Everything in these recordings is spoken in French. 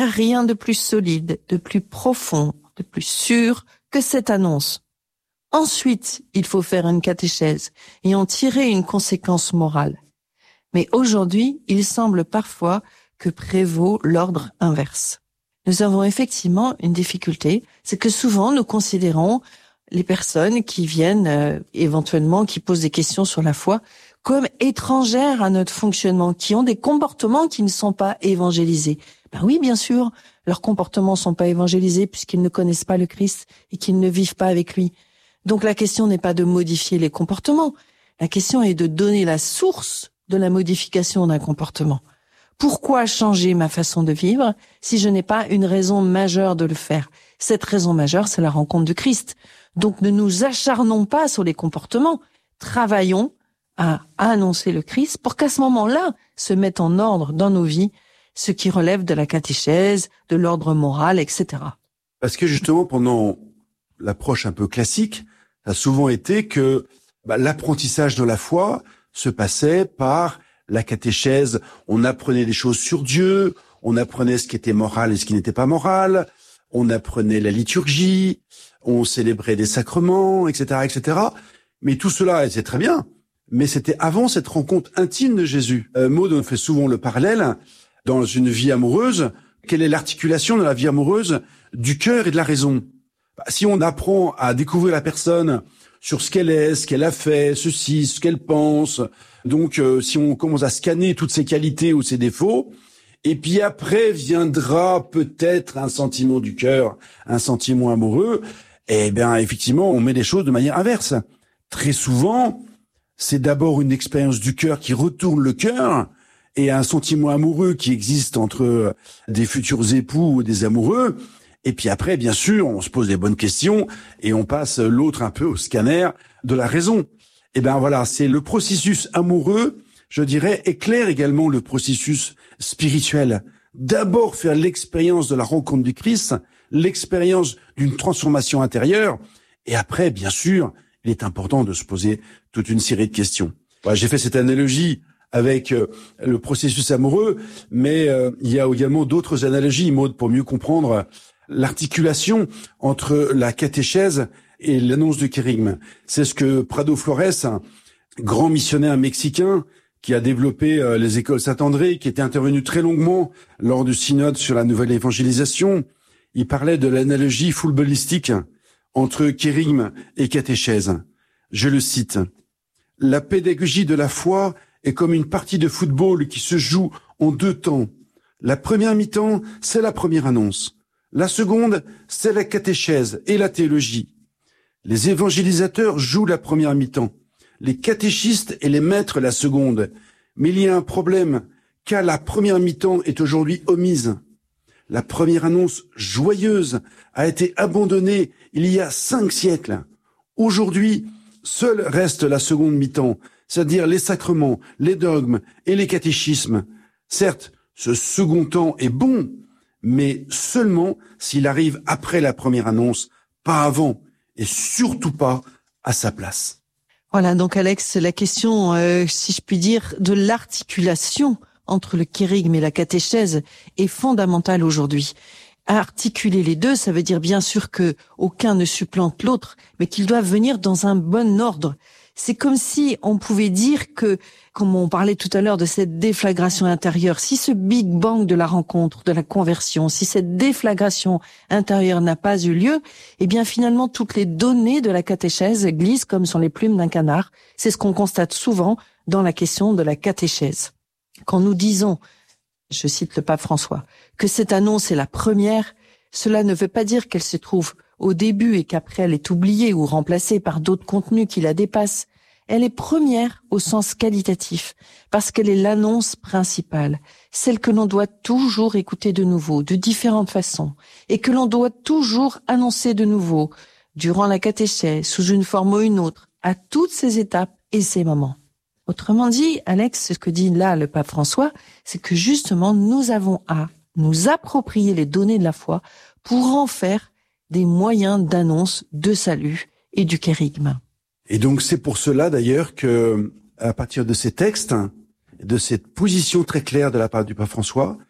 a rien de plus solide, de plus profond, de plus sûr que cette annonce. Ensuite, il faut faire une catéchèse et en tirer une conséquence morale. Mais aujourd'hui, il semble parfois que prévaut l'ordre inverse. Nous avons effectivement une difficulté, c'est que souvent nous considérons les personnes qui viennent éventuellement, qui posent des questions sur la foi, comme étrangères à notre fonctionnement, qui ont des comportements qui ne sont pas évangélisés. Ben oui, bien sûr, leurs comportements ne sont pas évangélisés puisqu'ils ne connaissent pas le Christ et qu'ils ne vivent pas avec lui. Donc la question n'est pas de modifier les comportements, la question est de donner la source de la modification d'un comportement. Pourquoi changer ma façon de vivre si je n'ai pas une raison majeure de le faire? Cette raison majeure, c'est la rencontre de Christ. Donc ne nous acharnons pas sur les comportements, travaillons à annoncer le Christ pour qu'à ce moment-là se mette en ordre dans nos vies ce qui relève de la catéchèse, de l'ordre moral, etc. Parce que justement, pendant l'approche un peu classique, ça a souvent été que l'apprentissage de la foi se passait par la catéchèse. On apprenait des choses sur Dieu, on apprenait ce qui était moral et ce qui n'était pas moral, on apprenait la liturgie, on célébrait des sacrements, etc., etc. Mais tout cela, c'est très bien, mais c'était avant cette rencontre intime de Jésus. Maud, on fait souvent le parallèle dans une vie amoureuse. Quelle est l'articulation de la vie amoureuse du cœur et de la raison? Si on apprend à découvrir la personne sur ce qu'elle est, ce qu'elle a fait, ceci, ce qu'elle pense, donc si on commence à scanner toutes ses qualités ou ses défauts, et puis après viendra peut-être un sentiment du cœur, un sentiment amoureux, eh bien effectivement on met les choses de manière inverse. Très souvent, c'est d'abord une expérience du cœur qui retourne le cœur, et un sentiment amoureux qui existe entre des futurs époux ou des amoureux. Et puis après, bien sûr, on se pose des bonnes questions et on passe l'autre un peu au scanner de la raison. Et ben voilà, c'est le processus amoureux, je dirais, éclaire également le processus spirituel. D'abord faire l'expérience de la rencontre du Christ, l'expérience d'une transformation intérieure. Et après, bien sûr, il est important de se poser toute une série de questions. Voilà, j'ai fait cette analogie avec le processus amoureux, mais il y a également d'autres analogies, Maud, pour mieux comprendre l'articulation entre la catéchèse et l'annonce du kérygme. C'est ce que Prado Flores, un grand missionnaire mexicain qui a développé les écoles Saint-André, qui était intervenu très longuement lors du synode sur la nouvelle évangélisation, il parlait de l'analogie footballistique entre kérygme et catéchèse. Je le cite. « La pédagogie de la foi est comme une partie de football qui se joue en deux temps. La première mi-temps, c'est la première annonce. La seconde, c'est la catéchèse et la théologie. Les évangélisateurs jouent la première mi-temps, les catéchistes et les maîtres la seconde. Mais il y a un problème, car la première mi-temps est aujourd'hui omise. La première annonce joyeuse a été abandonnée il y a 5 siècles. Aujourd'hui, seule reste la seconde mi-temps, c'est-à-dire les sacrements, les dogmes et les catéchismes. Certes, ce second temps est bon, mais seulement s'il arrive après la première annonce, pas avant, et surtout pas à sa place. Voilà, donc Alex, la question, si je puis dire, de l'articulation entre le kérygme et la catéchèse est fondamentale aujourd'hui. Articuler les deux, ça veut dire bien sûr que aucun ne supplante l'autre, mais qu'ils doivent venir dans un bon ordre. C'est comme si on pouvait dire que, comme on parlait tout à l'heure de cette déflagration intérieure, si ce Big Bang de la rencontre, de la conversion, si cette déflagration intérieure n'a pas eu lieu, eh bien finalement toutes les données de la catéchèse glissent comme sur les plumes d'un canard. C'est ce qu'on constate souvent dans la question de la catéchèse. Quand nous disons, je cite le pape François, que cette annonce est la première, cela ne veut pas dire qu'elle se trouve au début et qu'après elle est oubliée ou remplacée par d'autres contenus qui la dépassent. Elle est première au sens qualitatif, parce qu'elle est l'annonce principale, celle que l'on doit toujours écouter de nouveau, de différentes façons, et que l'on doit toujours annoncer de nouveau, durant la catéchèse, sous une forme ou une autre, à toutes ces étapes et ces moments. Autrement dit, Alex, ce que dit là le pape François, c'est que justement nous avons à nous approprier les données de la foi pour en faire des moyens d'annonce de salut et du kérygme. Et donc c'est pour cela d'ailleurs que, à partir de ces textes, de cette position très claire de la part du pape François,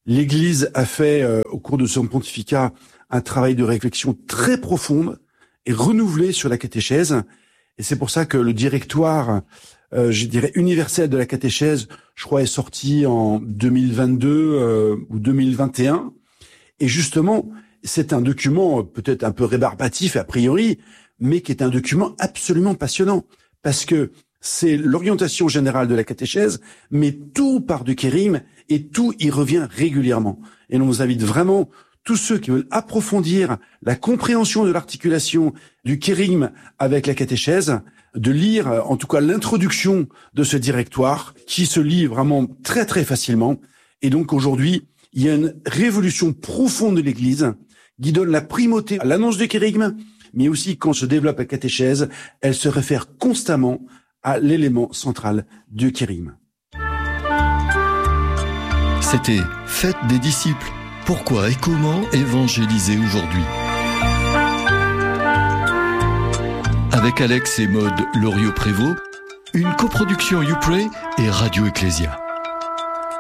L'Église a fait, au cours de son pontificat, un travail de réflexion très profonde et renouvelé sur la catéchèse. Et c'est pour ça que le directoire, je dirais, universel de la catéchèse, je crois, est sorti en 2022 ou 2021. Et justement, c'est un document peut-être un peu rébarbatif a priori, mais qui est un document absolument passionnant. Parce que c'est l'orientation générale de la catéchèse, mais tout part du kérygme et tout y revient régulièrement. Et on vous invite vraiment, tous ceux qui veulent approfondir la compréhension de l'articulation du kérygme avec la catéchèse, de lire en tout cas l'introduction de ce directoire qui se lit vraiment très très facilement. Et donc aujourd'hui, il y a une révolution profonde de l'Église qui donne la primauté à l'annonce du kérygme, mais aussi quand se développe la catéchèse, elle se réfère constamment à l'élément central du kérygme. C'était Fête des disciples. Pourquoi et comment évangéliser aujourd'hui ? Avec Alex et Maude Loriot-Prévost, une coproduction YouPray et Radio Ecclésia.